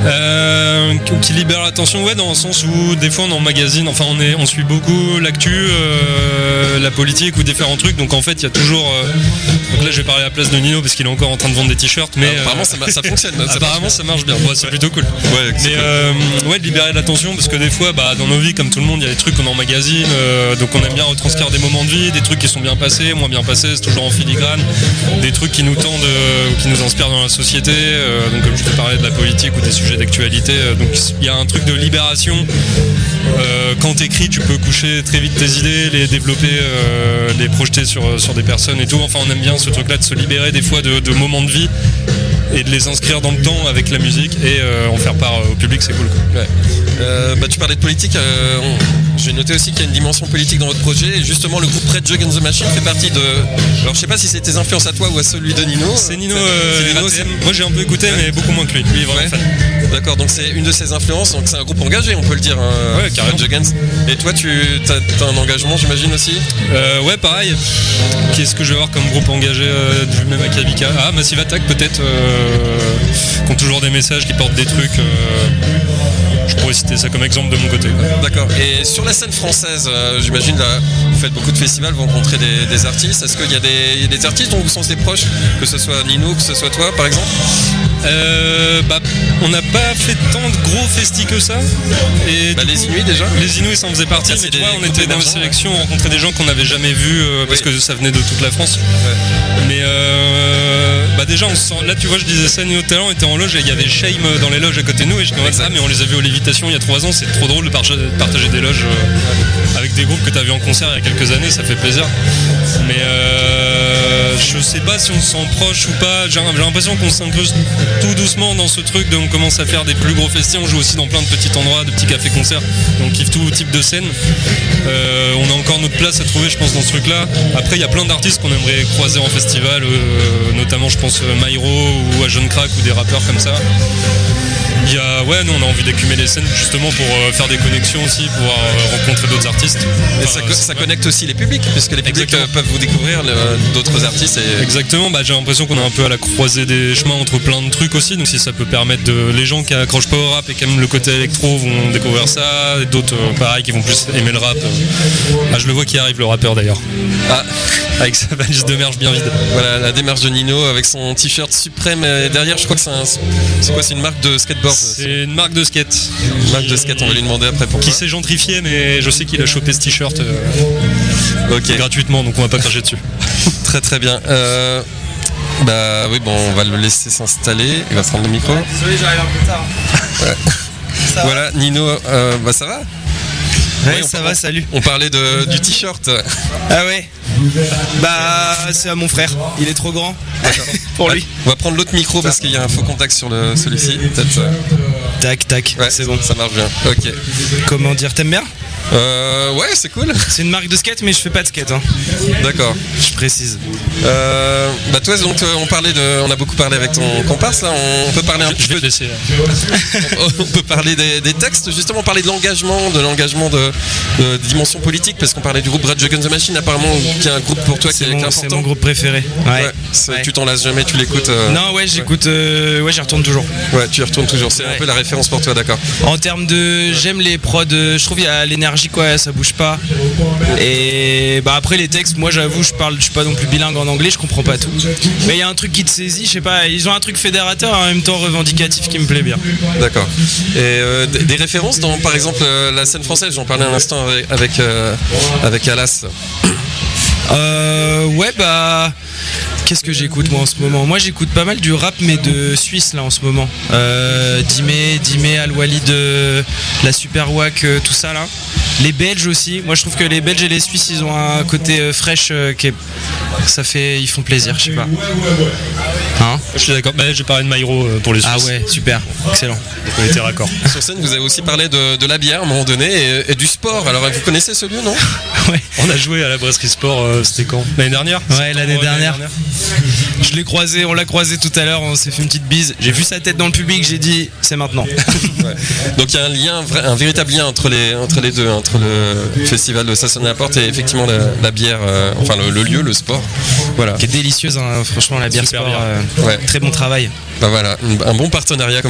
Qui libère l'attention, ouais, dans le sens où des fois on emmagasine, enfin on suit beaucoup l'actu, la politique ou différents trucs, donc en fait il y a toujours donc là je vais parler à la place de Nino parce qu'il est encore en train de vendre des t-shirts, mais apparemment ça fonctionne. Apparemment ça marche bien, ouais, c'est plutôt cool. Ouais, mais ouais, de libérer l'attention, parce que des fois dans nos vies comme tout le monde il y a des trucs qu'on emmagasine, donc on aime bien retranscrire des moments de vie, des trucs qui sont bien passés, moins bien passés, c'est toujours en filigrane, des trucs qui nous tendent, qui nous inspirent dans la société, donc comme je te parlais de la politique ou des sujets d'actualité, donc il y a un truc de libération. Quand t'écris, tu peux coucher très vite tes idées, les développer, les projeter sur des personnes et tout. Enfin, on aime bien ce truc-là de se libérer des fois de moments de vie et de les inscrire dans le temps avec la musique et en faire part au public, c'est cool, quoi. Ouais. Tu parlais de politique, j'ai noté aussi qu'il y a une dimension politique dans votre projet, et justement le groupe Rage Against the Machine fait partie de... Alors je sais pas si c'est tes influences à toi ou à celui de Nino. C'est Nino, moi j'ai un peu écouté, mais beaucoup moins que lui. Lui est vraiment fan. D'accord, donc c'est une de ses influences, donc c'est un groupe engagé, on peut le dire. Ouais, carrément. Rage Against. Et toi, tu as un engagement, j'imagine aussi. Ouais, pareil. Qu'est-ce que je vais avoir comme groupe engagé du même Akavika? Ah, Massive Attack peut-être, qui ont toujours des messages, qui portent des trucs. Je pourrais citer ça comme exemple de mon côté, quoi. D'accord. Et sur la scène française, j'imagine là, vous faites beaucoup de festivals, vous rencontrez des artistes. Est-ce qu'il y a des artistes dont vous sentez proches, que ce soit Nino, que ce soit toi, par exemple? On n'a pas fait tant de gros festis que ça. Et les Inuits déjà. Les Inuits, ça en faisait partie. Mais tu vois, on était dans une sélection, on rencontrait des gens qu'on n'avait jamais vus parce que ça venait de toute la France. Ouais. Mais déjà, on se sent. Là, tu vois, je disais ça, Nino tout à l'heure, on était en loge et il y avait Shame dans les loges à côté de nous. Et je me disais, mais on les a vus aux Lévitations il y a 3 ans. C'est trop drôle de partager des loges avec des groupes que tu as vus en concert il y a quelques années. Ça fait plaisir. Mais je sais pas si on se sent proche ou pas. J'ai l'impression qu'on s'incruste tout doucement dans ce truc, donc on commence à faire des plus gros festis. On joue aussi dans plein de petits endroits, de petits cafés-concerts, donc on kiffe tout type de scène. On a encore notre place à trouver, je pense, dans ce truc-là. Après, il y a plein d'artistes qu'on aimerait croiser en festival, notamment, je pense, Myro ou à Jeune Crack ou des rappeurs comme ça. Nous on a envie d'écumer les scènes justement pour faire des connexions aussi, pouvoir rencontrer d'autres artistes. Et ça connecte aussi les publics, puisque les publics peuvent vous découvrir d'autres artistes. Exactement, j'ai l'impression qu'on est un peu à la croisée des chemins entre plein de trucs aussi, donc si ça peut permettre les gens qui accrochent pas au rap et qui aiment le côté électro vont découvrir ça, et d'autres pareil qui vont plus aimer le rap. Je le vois qui arrive, le rappeur d'ailleurs. Avec sa valise de merch bien vide. Voilà la démarche de Nino avec son t-shirt suprême derrière, je crois que c'est une marque de skateboard. C'est une marque de skate. Une marque de skate, on va lui demander après pourquoi. Qui s'est gentrifié, mais je sais qu'il a chopé ce t-shirt gratuitement, donc on va pas cracher dessus. Très très bien. Oui, on va le laisser s'installer. Il va prendre le micro. Désolé, j'arrive un peu tard. Ouais. Voilà, Nino, ça va? Ouais, ça va, salut. On parlait du t-shirt. Ah ouais. C'est à mon frère. Il est trop grand pour lui. On va prendre l'autre micro parce qu'il y a un faux contact sur celui-ci. Peut-être. Tac. Ouais, c'est bon. Ça marche bien. Ok. Comment dire, t'aimes bien? Ouais, c'est cool. C'est une marque de skate, mais je fais pas de skate. D'accord. Je précise. Toi, donc, on a beaucoup parlé avec ton comparse là. On peut parler un petit peu. On peut parler des textes. Justement, on parlait de l'engagement de dimension politique, parce qu'on parlait du groupe Rage Against the Machine, apparemment, qui est un groupe pour toi qui est important. C'est mon groupe préféré. Ouais. Tu t'en lasses jamais, tu l'écoutes. Non, ouais, j'écoute. J'y retourne toujours. Ouais, tu y retournes toujours. C'est un peu la référence pour toi, d'accord. En termes j'aime les prods. Je trouve il y a l'énergie, quoi, ça bouge pas. Et après les textes, moi j'avoue, je suis pas non plus bilingue en anglais, je comprends pas tout. Mais il y a un truc qui te saisit, je sais pas, ils ont un truc fédérateur et en même temps revendicatif qui me plaît bien. D'accord. Et des références dans, par exemple, la scène française, j'en parlais un instant avec Alas. Qu'est-ce que j'écoute moi en ce moment? Moi j'écoute pas mal du rap, mais de Suisse là en ce moment. Dimé, Al-Walid, la Super Wack, tout ça là. Les Belges aussi. Moi je trouve que les Belges et les Suisses ils ont un côté fraîche ils font plaisir, je sais pas. Hein? Je suis d'accord. J'ai parlé de Myro pour les Suisses. Ah ouais, super, excellent. Donc on était raccord. Sur scène, vous avez aussi parlé de la bière à un moment donné et du sport. Alors vous connaissez ce lieu, non? Ouais. On a joué à la brasserie sport, c'était quand? L'année dernière? Ouais, l'année dernière. Je l'ai croisé, on l'a croisé tout à l'heure, on s'est fait une petite bise. J'ai vu sa tête dans le public, j'ai dit c'est maintenant. Ouais. Donc il y a un véritable lien entre les deux, entre le festival de Sassonne-la-Porte et effectivement la bière, le lieu, le sport. Voilà. Qui est délicieuse, hein, franchement, la bière super sport. Ouais. Très bon travail. Voilà, un bon partenariat.